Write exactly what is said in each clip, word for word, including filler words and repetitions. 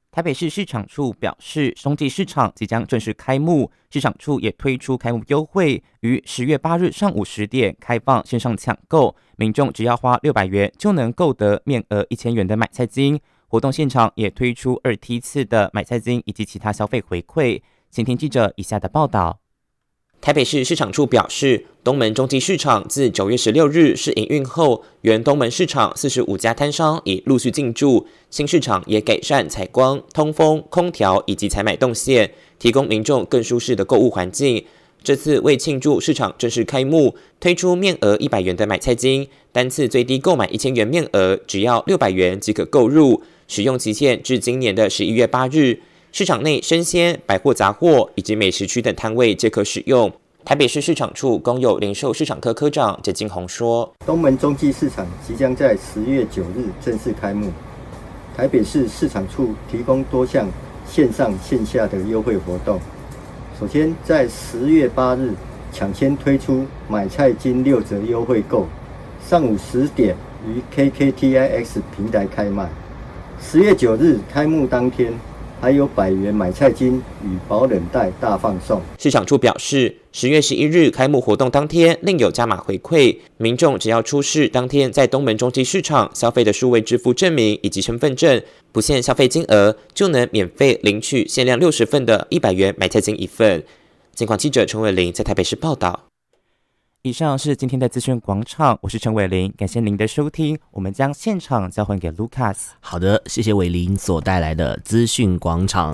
台北市市场处表示，冬季市场即将正式开幕，市场处也推出开幕优惠，于十月八日上午十点开放线上抢购，民众只要花六百元就能购得面额一千元的买菜金。活动现场也推出二梯次的买菜金以及其他消费回馈。请听记者以下的报道。台北市市场处表示，东门中继市场自九月十六日试营运后，原东门市场四十五家摊商已陆续进驻，新市场也改善采光、通风、空调以及采买动线，提供民众更舒适的购物环境。这次为庆祝市场正式开幕，推出面额一百元的买菜金，单次最低购买一千元面额只要六百元即可购入，使用期限至今年的十一月八日。市场内生鲜、百货杂货以及美食区等摊位皆可使用。台北市市场处公有零售市场科科长简金宏说：“ 东门中继市场即将在十月九日正式开幕。台北市市场处提供多项线上线下的优惠活动。首先，在十月八日抢先推出买菜金六折优惠购，上午十点于 K K T I X 平台开卖。十月九日开幕当天，还有百元买菜金与保冷袋大放送。” 市场处表示，十月十一日开幕活动当天另有加码回馈，民众只要出示当天在东门中继市场消费的数位支付证明以及身份证，不限消费金额，就能免费领取限量六十份的一百元买菜金一份。警广记者陈伟玲在台北市报道。以上是今天的资讯广场，我是陈伟玲，感谢您的收听，我们将现场交还给 Lucas。 好的，谢谢伟玲所带来的资讯广场。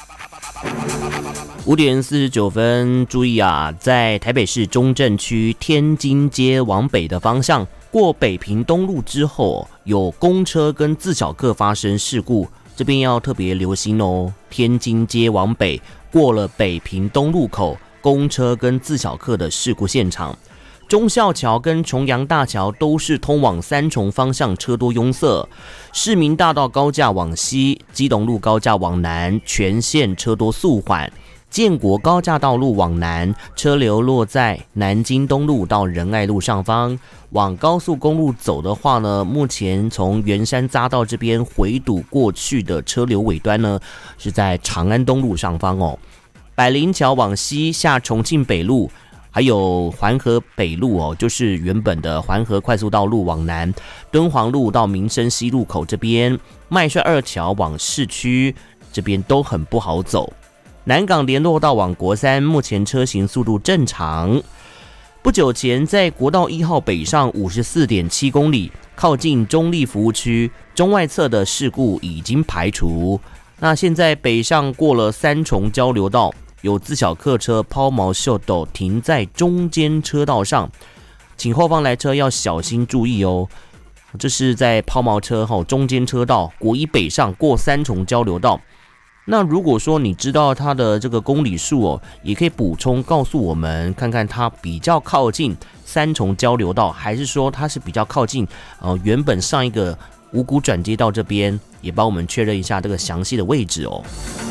五点四十九分，注意啊，在台北市中正区天津街往北的方向，过北平东路之后，有公车跟自小客发生事故，这边要特别留心哦。天津街往北，过了北平东路口，公车跟自小客的事故现场。忠孝桥跟重阳大桥都是通往三重方向车多拥塞，市民大道高架往西，基隆路高架往南，全线车多速缓。建国高架道路往南，车流落在南京东路到仁爱路上方。往高速公路走的话呢，目前从圆山匝道这边回堵过去的车流尾端呢，是在长安东路上方哦。百灵桥往西下重庆北路，还有环河北路哦，就是原本的环河快速道路往南，敦煌路到民生西路口这边，麦帅二桥往市区这边都很不好走。南港联络道往国三，目前车行速度正常。不久前在国道一号北上 五十四点七公里，靠近中立服务区中外侧的事故已经排除。那现在北上过了三重交流道，有自小客车抛锚秀斗停在中间车道上，请后方来车要小心注意哦。这是在抛锚车后中间车道国一北上过三重交流道。那如果说你知道它的这个公里数哦，也可以补充告诉我们，看看它比较靠近三重交流道，还是说它是比较靠近呃原本上一个五股转接道这边，也帮我们确认一下这个详细的位置哦。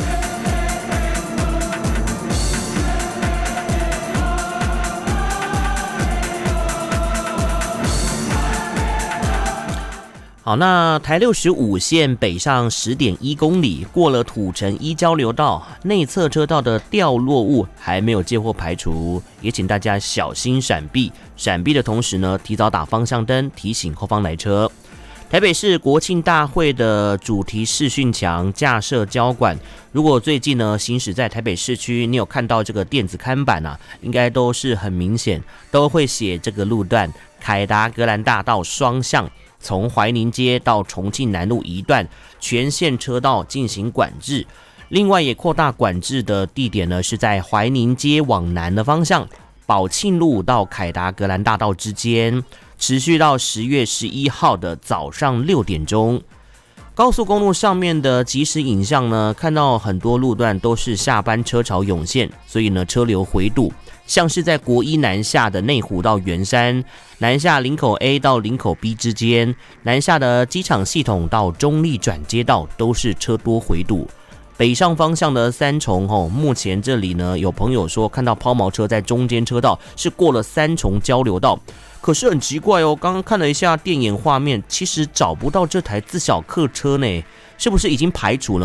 好，那台六十五线北上 十点一公里，过了土城一交流道，内侧车道的掉落物还没有接获排除，也请大家小心闪避。闪避的同时呢，提早打方向灯，提醒后方来车。台北市国庆大会的主题视讯墙架设交管，如果最近呢行驶在台北市区，你有看到这个电子看板啊，应该都是很明显，都会写这个路段凯达格兰大道双向。从怀宁街到重庆南路一段全线车道进行管制，另外也扩大管制的地点呢是在怀宁街往南的方向，宝庆路到凯达格兰大道之间，持续到十月十一号的早上六点钟。高速公路上面的即时影像呢，看到很多路段都是下班车潮涌现，所以呢车流回堵。像是在国一南下的内湖到圆山，南下林口 A 到林口 B 之间，南下的机场系统到中立转接道都是车多回堵。北上方向的三重哦，目前这里呢有朋友说看到抛锚车在中间车道，是过了三重交流道。可是很奇怪哦，刚刚看了一下电眼画面，其实找不到这台自小客车呢，是不是已经排除了？